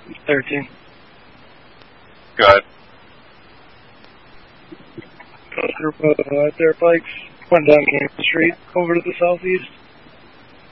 13. Go ahead. A group of dirt bikes went down Main Street over to the southeast.